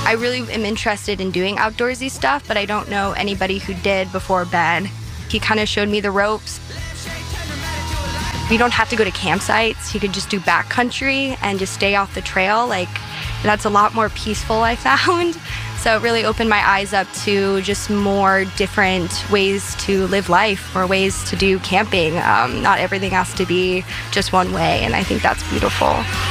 I really am interested in doing outdoorsy stuff, but I don't know anybody who did before Ben. He kind of showed me the ropes. You don't have to go to campsites. You could just do backcountry and just stay off the trail. Like, that's a lot more peaceful, I found. So it really opened my eyes up to just more different ways to live life, more ways to do camping. Not everything has to be just one way, and I think that's beautiful.